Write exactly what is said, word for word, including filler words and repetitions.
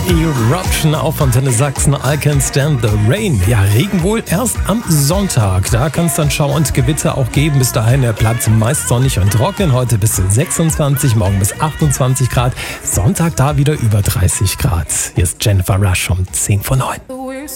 Eruption auf Antenne Sachsen, I Can Stand the Rain. Ja, Regen wohl erst am Sonntag. Da kann es dann Schauer und Gewitter auch geben. Bis dahin der Platz meist sonnig und trocken. Heute bis zu sechsundzwanzig, morgen bis achtundzwanzig Grad. Sonntag da wieder über dreißig Grad. Hier ist Jennifer Rush um zehn vor neun.